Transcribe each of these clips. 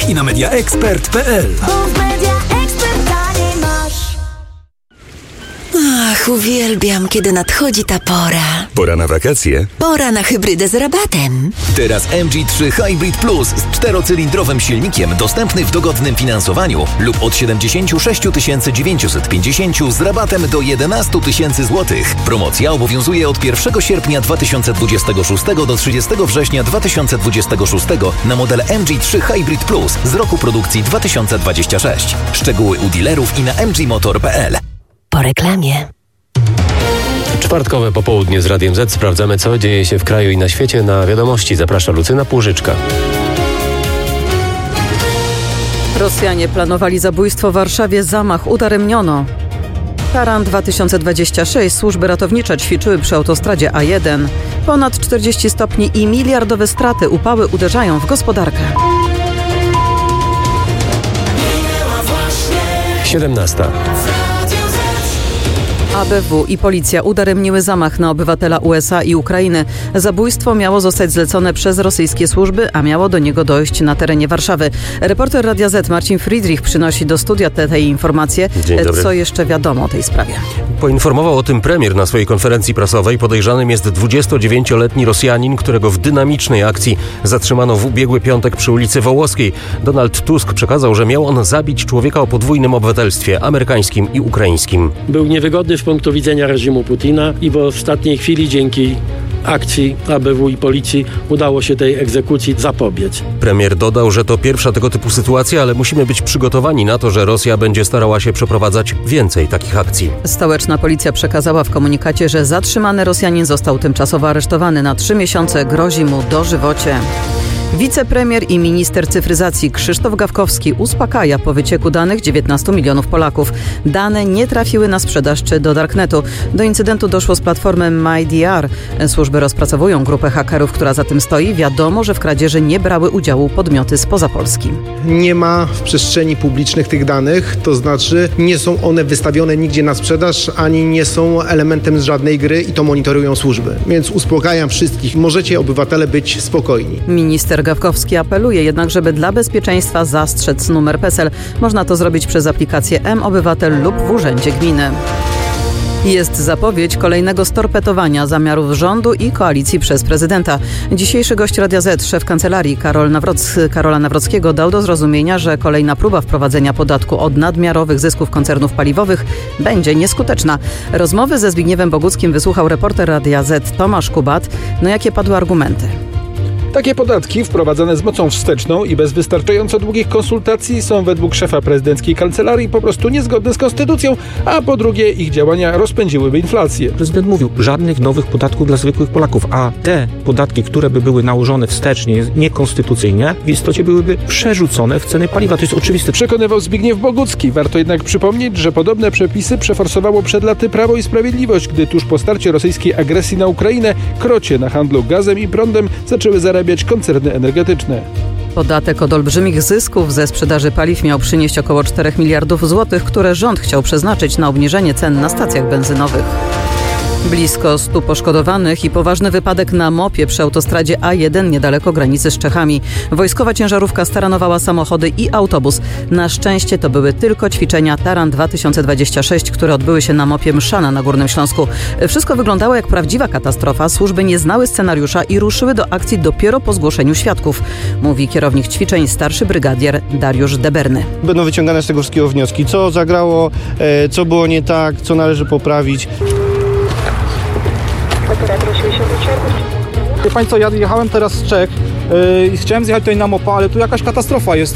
i na mediaexpert.pl. Ach, uwielbiam, kiedy nadchodzi ta pora. Pora na wakacje? Pora na hybrydę z rabatem. Teraz MG3 Hybrid Plus z 4-cylindrowym silnikiem dostępny w dogodnym finansowaniu lub od 76 950 z rabatem do 11 000 zł. Promocja obowiązuje od 1 sierpnia 2026 do 30 września 2026 na model MG3 Hybrid Plus z roku produkcji 2026. Szczegóły u dealerów i na mgmotor.pl. Po reklamie. Czwartkowe popołudnie z Radiem Z. Sprawdzamy, co dzieje się w kraju i na świecie. Na wiadomości zaprasza Lucyna Płużyczka. Rosjanie planowali zabójstwo w Warszawie, zamach udaremniono. Taran 2026. Służby ratownicze ćwiczyły przy autostradzie A1. Ponad 40 stopni i miliardowe straty. Upały uderzają w gospodarkę. 17. ABW i policja udaremniły zamach na obywatela USA i Ukrainy. Zabójstwo miało zostać zlecone przez rosyjskie służby, a miało do niego dojść na terenie Warszawy. Reporter Radia Z Marcin Friedrich przynosi do studia te informacje. Dzień dobry. Co jeszcze wiadomo o tej sprawie? Poinformował o tym premier na swojej konferencji prasowej. Podejrzanym jest 29-letni Rosjanin, którego w dynamicznej akcji zatrzymano w ubiegły piątek przy ulicy Wołoskiej. Donald Tusk przekazał, że miał on zabić człowieka o podwójnym obywatelstwie, amerykańskim i ukraińskim. Był niewygodny z punktu widzenia reżimu Putina i w ostatniej chwili dzięki akcji ABW i policji udało się tej egzekucji zapobiec. Premier dodał, że to pierwsza tego typu sytuacja, ale musimy być przygotowani na to, że Rosja będzie starała się przeprowadzać więcej takich akcji. Stołeczna policja przekazała w komunikacie, że zatrzymany Rosjanin został tymczasowo aresztowany na 3 miesiące. Grozi mu dożywocie. Wicepremier i minister cyfryzacji Krzysztof Gawkowski uspokaja po wycieku danych 19 milionów Polaków. Dane nie trafiły na sprzedaż czy do darknetu. Do incydentu doszło z platformy MyDR. Służby rozpracowują grupę hakerów, która za tym stoi. Wiadomo, że w kradzieży nie brały udziału podmioty spoza Polski. Nie ma w przestrzeni publicznych tych danych, to znaczy nie są one wystawione nigdzie na sprzedaż, ani nie są elementem z żadnej gry i to monitorują służby. Więc uspokajam wszystkich, możecie obywatele być spokojni. Minister Gawkowski apeluje jednak, żeby dla bezpieczeństwa zastrzec numer PESEL. Można to zrobić przez aplikację mObywatel lub w urzędzie gminy. Jest zapowiedź kolejnego storpetowania zamiarów rządu i koalicji przez prezydenta. Dzisiejszy gość Radia Z, szef kancelarii Karola Nawrockiego dał do zrozumienia, że kolejna próba wprowadzenia podatku od nadmiarowych zysków koncernów paliwowych będzie nieskuteczna. Rozmowy ze Zbigniewem Boguckim wysłuchał reporter Radia Z Tomasz Kubat. No jakie padły argumenty? Takie podatki wprowadzane z mocą wsteczną i bez wystarczająco długich konsultacji są według szefa prezydenckiej kancelarii po prostu niezgodne z konstytucją, a po drugie ich działania rozpędziłyby inflację. Prezydent mówił, żadnych nowych podatków dla zwykłych Polaków, a te podatki, które by były nałożone wstecznie, niekonstytucyjnie, w istocie byłyby przerzucone w ceny paliwa. To jest oczywiste. Przekonywał Zbigniew Bogucki. Warto jednak przypomnieć, że podobne przepisy przeforsowało przed laty Prawo i Sprawiedliwość, gdy tuż po starcie rosyjskiej agresji na Ukrainę krocie na handlu gazem i prądem zaczęły zarabiać koncerny energetyczne. Podatek od olbrzymich zysków ze sprzedaży paliw miał przynieść około 4 miliardów złotych, które rząd chciał przeznaczyć na obniżenie cen na stacjach benzynowych. Blisko 100 poszkodowanych i poważny wypadek na mopie przy autostradzie A1 niedaleko granicy z Czechami. Wojskowa ciężarówka staranowała samochody i autobus. Na szczęście to były tylko ćwiczenia Taran 2026, które odbyły się na mopie Mszana na Górnym Śląsku. Wszystko wyglądało jak prawdziwa katastrofa. Służby nie znały scenariusza i ruszyły do akcji dopiero po zgłoszeniu świadków, mówi kierownik ćwiczeń starszy brygadier Dariusz Deberny. Będą wyciągane z tego wszystkiego wnioski, co zagrało, co było nie tak, co należy poprawić. Wie Państwo, ja jechałem teraz z Czech i chciałem zjechać tutaj na mopa, ale tu jakaś katastrofa jest.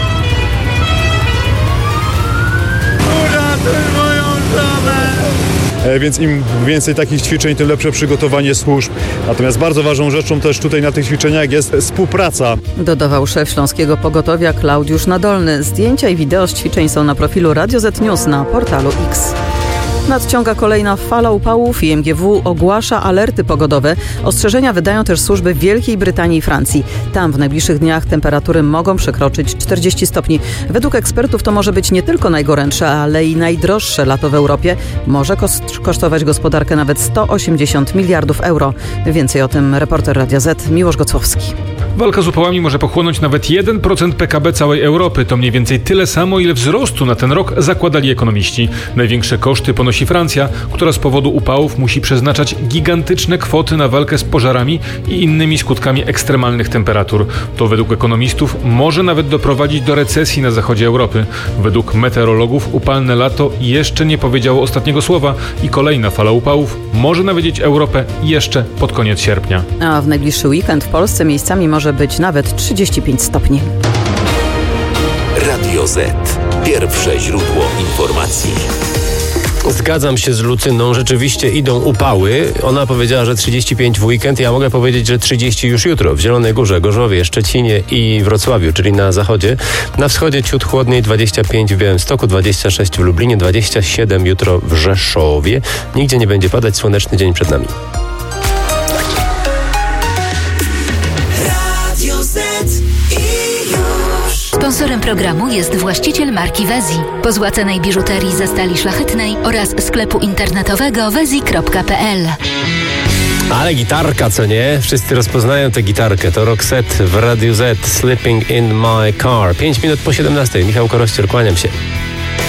Więc im więcej takich ćwiczeń, tym lepsze przygotowanie służb. Natomiast bardzo ważną rzeczą też tutaj na tych ćwiczeniach jest współpraca. Dodawał szef Śląskiego Pogotowia Klaudiusz Nadolny. Zdjęcia i wideo z ćwiczeń są na profilu Radio Z News na portalu X. Nadciąga kolejna fala upałów i MGW ogłasza alerty pogodowe. Ostrzeżenia wydają też służby w Wielkiej Brytanii i Francji. Tam w najbliższych dniach temperatury mogą przekroczyć 40 stopni. Według ekspertów to może być nie tylko najgorętsze, ale i najdroższe lato w Europie. Może kosztować gospodarkę nawet 180 miliardów euro. Więcej o tym reporter Radia Z Miłosz Gocłowski. Walka z upałami może pochłonąć nawet 1% PKB całej Europy. To mniej więcej tyle samo, ile wzrostu na ten rok zakładali ekonomiści. Największe koszty ponosi Francja, która z powodu upałów musi przeznaczać gigantyczne kwoty na walkę z pożarami i innymi skutkami ekstremalnych temperatur. To według ekonomistów może nawet doprowadzić do recesji na zachodzie Europy. Według meteorologów upalne lato jeszcze nie powiedziało ostatniego słowa i kolejna fala upałów może nawiedzić Europę jeszcze pod koniec sierpnia. A w najbliższy weekend w Polsce miejscami może być nawet 35 stopni. Radio Z. Pierwsze źródło informacji. Zgadzam się z Lucyną, rzeczywiście idą upały. Ona powiedziała, że 35 w weekend. Ja mogę powiedzieć, że 30 już jutro w Zielonej Górze, Gorzowie, Szczecinie i Wrocławiu, czyli na zachodzie. Na wschodzie ciut chłodniej, 25 w Białymstoku, 26 w Lublinie, 27 jutro w Rzeszowie. Nigdzie nie będzie padać, słoneczny dzień przed nami. Sponsorem programu jest właściciel marki Wezi, pozłacanej biżuterii ze stali szlachetnej oraz sklepu internetowego wezi.pl. Ale gitarka, co nie? Wszyscy rozpoznają tę gitarkę. To Roxette w Radiu Z, Sleeping in My Car. 5 minut po 17. Michał Korościel, kłaniam się.